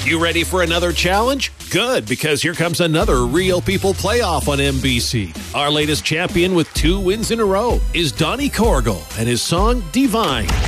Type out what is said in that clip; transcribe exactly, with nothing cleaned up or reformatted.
You ready for another challenge? Good, because here comes another Real People playoff on N B C. Our latest champion with two wins in a row is Donnie Corrigal and his song Divine.